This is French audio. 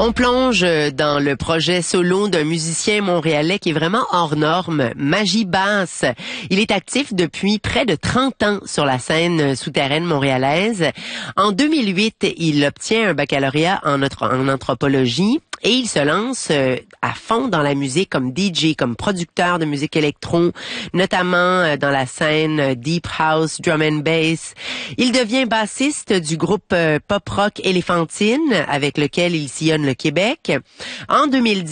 On plonge dans le projet solo d'un musicien montréalais qui est vraiment hors norme, Magie Basse. Il est actif depuis près de 30 ans sur la scène souterraine montréalaise. En 2008, il obtient un baccalauréat en anthropologie. Et il se lance à fond dans la musique comme DJ, comme producteur de musique électro, notamment dans la scène Deep House, Drum and Bass. Il devient bassiste du groupe pop-rock Éléphantine, avec lequel il sillonne le Québec. En 2010,